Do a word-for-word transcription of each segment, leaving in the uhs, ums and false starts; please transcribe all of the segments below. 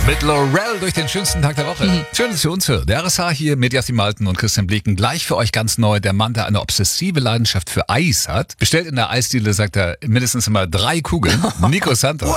Mit Laurel durch den schönsten Tag der Woche. Mhm. Schön, dass ihr uns hört. Der R S H hier mit Jasmin Malten und Christian Blicken. Gleich für euch ganz neu. Der Mann, der eine obsessive Leidenschaft für Eis hat. Bestellt in der Eisdiele, sagt er, mindestens immer drei Kugeln. Nico Santos.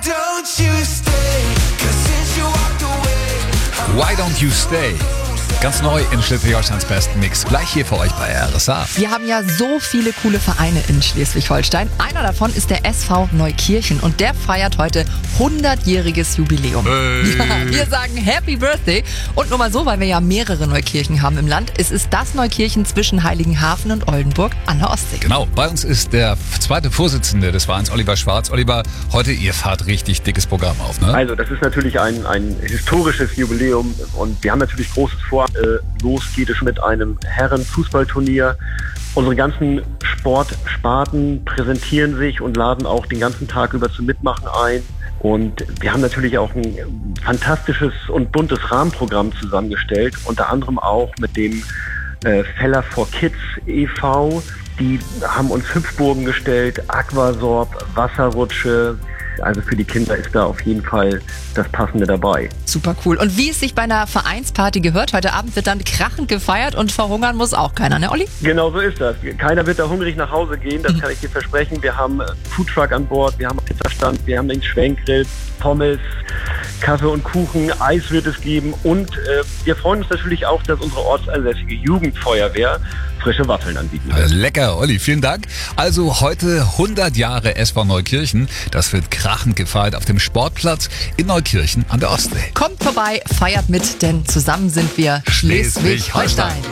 Why don't you stay? Ganz neu in Schleswig-Holsteins besten Mix. Gleich hier für euch bei R S H. Wir haben ja so viele coole Vereine in Schleswig-Holstein. Einer davon ist der S V Neukirchen und der feiert heute hundertjähriges Jubiläum. Hey. Ja, wir sagen Happy Birthday. Und nur mal so, weil wir ja mehrere Neukirchen haben im Land. Es ist das Neukirchen zwischen Heiligenhafen und Oldenburg an der Ostsee. Genau, bei uns ist der zweite Vorsitzende des Vereins, Oliver Schwarz. Oliver, heute ihr fahrt richtig dickes Programm auf, ne? Also das ist natürlich ein, ein historisches Jubiläum und wir haben natürlich Großes vor. Äh, los geht es mit einem Herren-Fußballturnier. Unsere ganzen Sportsparten präsentieren sich und laden auch den ganzen Tag über zum Mitmachen ein. Und wir haben natürlich auch ein fantastisches und buntes Rahmenprogramm zusammengestellt, unter anderem auch mit dem äh, Feller for Kids e V. Die haben uns Hüpfburgen gestellt, Aquasorb, Wasserrutsche. Also für die Kinder ist da auf jeden Fall das Passende dabei. Super cool. Und wie es sich bei einer Vereinsparty gehört, heute Abend wird dann krachend gefeiert und verhungern muss auch keiner, ne Olli? Genau so ist das. Keiner wird da hungrig nach Hause gehen, das kann ich dir versprechen. Wir haben einen Foodtruck an Bord, wir haben einen Pizzastand, wir haben den Schwenkgrill, Pommes, Kaffee und Kuchen, Eis wird es geben und äh, wir freuen uns natürlich auch, dass unsere ortsansässige Jugendfeuerwehr frische Waffeln anbieten wird. Lecker, Olli, vielen Dank. Also heute hundert Jahre S V Neukirchen. Das wird krachend gefeiert auf dem Sportplatz in Neukirchen an der Ostsee. Kommt vorbei, feiert mit, denn zusammen sind wir Schleswig-Holstein.